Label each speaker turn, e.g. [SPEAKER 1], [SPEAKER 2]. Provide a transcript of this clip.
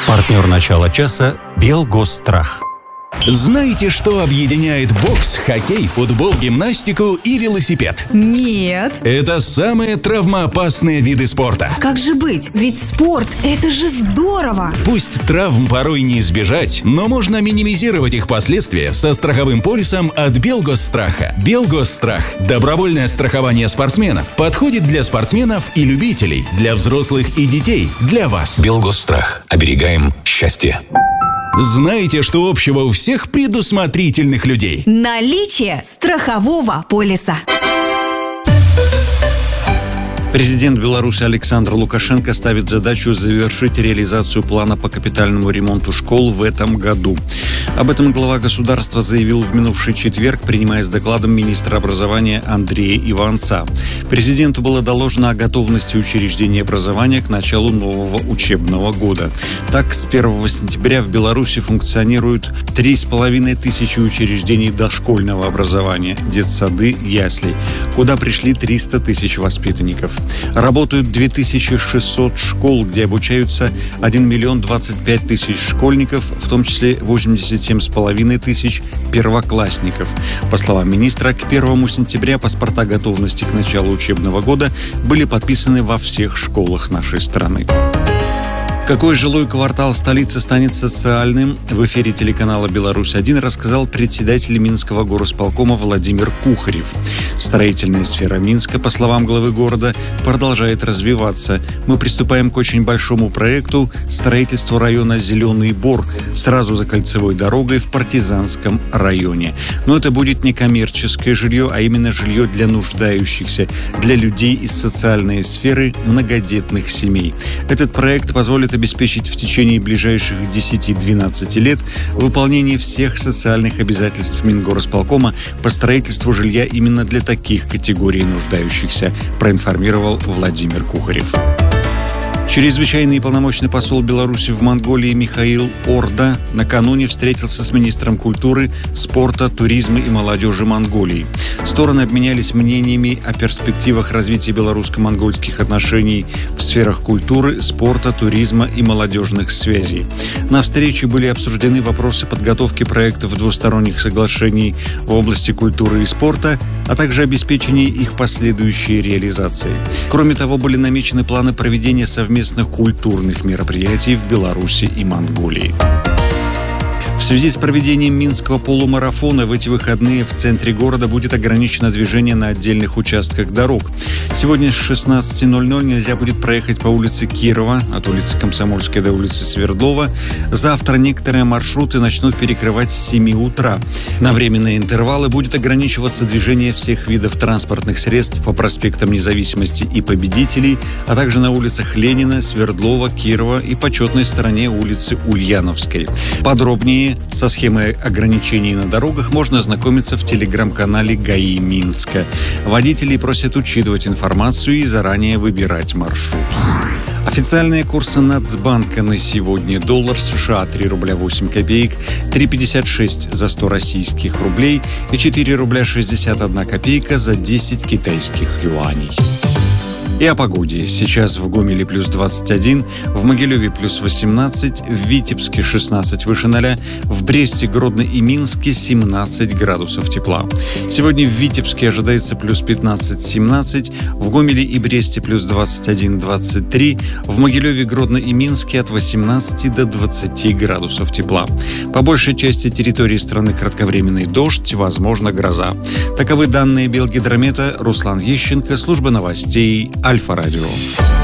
[SPEAKER 1] Партнер начала часа «Белгосстрах».
[SPEAKER 2] Знаете, что объединяет бокс, хоккей, футбол, гимнастику и велосипед?
[SPEAKER 3] Нет.
[SPEAKER 2] Это самые травмоопасные виды спорта.
[SPEAKER 3] Как же быть? Ведь спорт – это же здорово!
[SPEAKER 2] Пусть травм порой не избежать, но можно минимизировать их последствия со страховым полисом от Белгосстраха. Белгосстрах – добровольное страхование спортсменов. Подходит для спортсменов и любителей, для взрослых и детей, для вас.
[SPEAKER 4] Белгосстрах. Оберегаем счастье.
[SPEAKER 2] Знаете, что общего у всех предусмотрительных людей?
[SPEAKER 3] Наличие страхового полиса.
[SPEAKER 1] Президент Беларуси Александр Лукашенко ставит задачу завершить реализацию плана по капитальному ремонту школ в этом году. Об этом глава государства заявил в минувший четверг, принимая с докладом министра образования Андрея Иванца. Президенту было доложено о готовности учреждений образования к началу нового учебного года. Так, с 1 сентября в Беларуси функционируют 3500 учреждений дошкольного образования, детсады, ясли, куда пришли 300 тысяч воспитанников. Работают 2600 школ, где обучаются 1 025 000 школьников, в том числе 87 500 первоклассников. По словам министра, к 1 сентября паспорта готовности к началу учебного года были подписаны во всех школах нашей страны. Какой жилой квартал столицы станет социальным, в эфире телеканала «Беларусь-1» рассказал председатель Минского горосполкома Владимир Кухарев. Строительная сфера Минска, по словам главы города, продолжает развиваться. Мы приступаем к очень большому проекту строительства района «Зеленый Бор» сразу за кольцевой дорогой в Партизанском районе. Но это будет не коммерческое жилье, а именно жилье для нуждающихся, для людей из социальной сферы многодетных семей. Этот проект позволит обеспечить в течение ближайших 10-12 лет выполнение всех социальных обязательств Мингорисполкома по строительству жилья именно для таких категорий нуждающихся, проинформировал Владимир Кухарев. Чрезвычайный и полномочный посол Беларуси в Монголии Михаил Орда накануне встретился с министром культуры, спорта, туризма и молодежи Монголии. Стороны обменялись мнениями о перспективах развития белорусско-монгольских отношений в сферах культуры, спорта, туризма и молодежных связей. На встрече были обсуждены вопросы подготовки проектов двусторонних соглашений в области культуры и спорта, а также обеспечения их последующей реализации. Кроме того, были намечены планы проведения совместных культурных мероприятий в Беларуси и Монголии. В связи с проведением Минского полумарафона в эти выходные в центре города будет ограничено движение на отдельных участках дорог. Сегодня с 16:00 нельзя будет проехать по улице Кирова, от улицы Комсомольской до улицы Свердлова. Завтра некоторые маршруты начнут перекрывать с 7 утра. На временные интервалы будет ограничиваться движение всех видов транспортных средств по проспектам Независимости и Победителей, а также на улицах Ленина, Свердлова, Кирова и почетной стороне улицы Ульяновской. Подробнее со схемой ограничений на дорогах можно ознакомиться в телеграм-канале ГАИ Минска. Водителей просят учитывать информацию и заранее выбирать маршрут. Официальные курсы Нацбанка на сегодня: доллар США 3 рубля 8 копеек, 3,56 за 100 российских рублей и 4 рубля 61 копейка за 10 китайских юаней. И о погоде. Сейчас в Гомеле плюс 21, в Могилеве плюс 18, в Витебске 16 выше 0, в Бресте, Гродно и Минске 17 градусов тепла. Сегодня в Витебске ожидается плюс 15-17, в Гомеле и Бресте плюс 21-23, в Могилеве, Гродно и Минске от 18 до 20 градусов тепла. По большей части территории страны кратковременный дождь, возможно гроза. Таковы данные Белгидромета. Руслан Ещенко, служба новостей Альфа-радио.